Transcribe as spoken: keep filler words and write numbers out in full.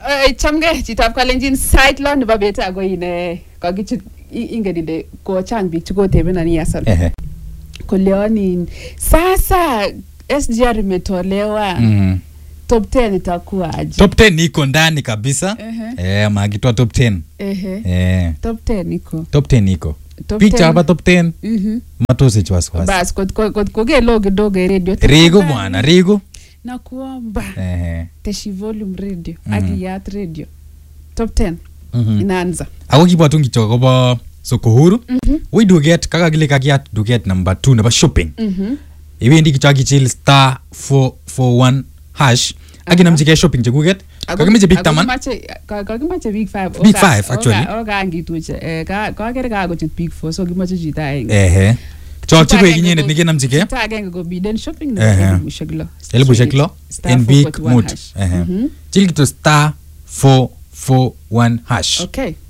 chamge chitab kalenjin site lo nebo bet ago ine kakichut ingeni ile ko chang bik chikotebena ni asal koleonin sasa S G R imetolewa Mhm. top ten itakuwa aje? Top ten iko ndani kabisa. Uh-huh. Eh, magitoa top ten. Ehe. Eh. Top ten iko. Top ten iko. Top Picha ten. hapa top ten. Mhm. Matose chwaswas. Bas kot kot koge log kidogo radio. Rigo bwana, Rigo. Na kuomba. Eh. Teshi volume radio. Mhm. Agiyat radio. Top ten. Mhm. Inaanza. Ako kibwatun kityo kobo Sokohuru. Mhm. Ui duket kaka kile kakiat duket number two nebo shopping. Mhm. Iwendi kityo akichil star four four one hash. Akinamchike shopping chekuket. Kakimeche big taman. Kakimeche big five. Big five actually. Oka angituche. Eh ka kakere kakochut big four so kimeche chito aeng. Ehe. Chokchi koek inyendet nekenamchike. Chito agenge ko biden shopping nebo Ehe. elibushek lo. Elibushek lo en big mut. hash. Ehe. Mhm. Chil kityo star four four one hash. Okay.